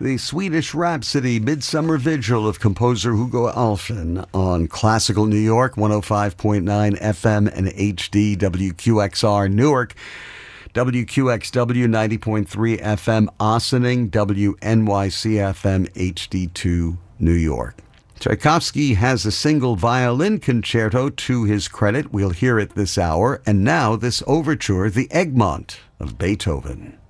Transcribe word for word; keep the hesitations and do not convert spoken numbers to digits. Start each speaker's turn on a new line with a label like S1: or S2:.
S1: the Swedish Rhapsody Midsummer Vigil of composer Hugo Alfvén on Classical New York, one oh five point nine F M and H D, W Q X R Newark, W Q X W ninety point three F M Ossining, W N Y C F M H D two New York. Tchaikovsky has a single violin concerto to his credit. We'll hear it this hour. And now this overture, the Egmont of Beethoven.